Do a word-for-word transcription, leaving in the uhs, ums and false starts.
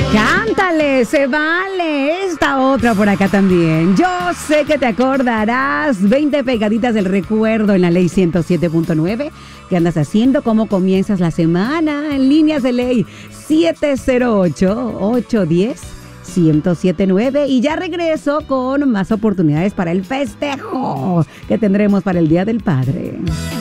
Cántale, se vale. Esta otra por acá también. Yo sé que te acordarás. veinte pegaditas del recuerdo en la ley ciento siete punto nueve. ¿Qué andas haciendo? ¿Cómo comienzas la semana? En líneas de ley siete cero ocho, ocho uno cero, uno cero siete nueve. Y ya regreso con más oportunidades para el festejo que tendremos para el Día del Padre.